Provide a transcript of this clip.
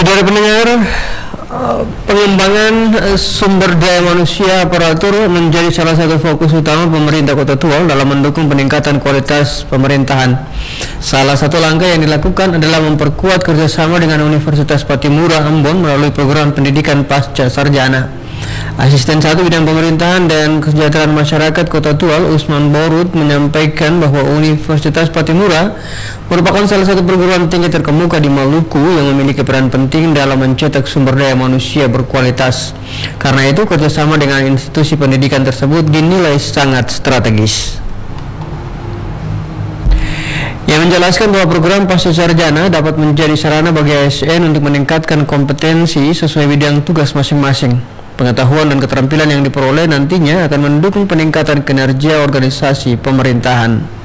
Saudara pendengar, pengembangan sumber daya manusia aparatur menjadi salah satu fokus utama pemerintah Kota Tual dalam mendukung peningkatan kualitas pemerintahan. Salah satu langkah yang dilakukan adalah memperkuat kerjasama dengan Universitas Patimura Ambon melalui program pendidikan pasca sarjana. Asisten 1 Bidang Pemerintahan dan Kesejahteraan Masyarakat Kota Tual, Usman Borut, menyampaikan bahwa Universitas Patimura merupakan salah satu perguruan tinggi terkemuka di Maluku yang memiliki peran penting dalam mencetak sumber daya manusia berkualitas. Karena itu, kerjasama dengan institusi pendidikan tersebut dinilai sangat strategis. Yang menjelaskan bahwa program pasca sarjana dapat menjadi sarana bagi ASN untuk meningkatkan kompetensi sesuai bidang tugas masing-masing. Pengetahuan dan keterampilan yang diperoleh nantinya akan mendukung peningkatan kinerja organisasi pemerintahan.